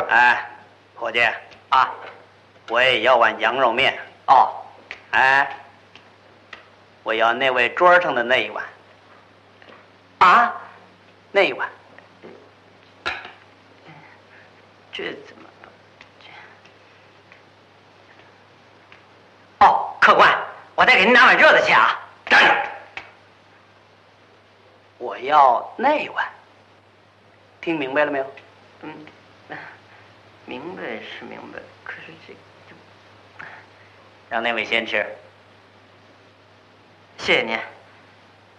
哎，伙计啊， 我也要碗羊肉面。 哦， 哎，我要那位桌上的那一碗。 啊， 那一碗。 这怎么办？哦，客官，我再给您拿碗热的去啊。 站着！我要那一碗。听明白了没有？ 明白是明白，可是这让那位先吃。 谢谢您。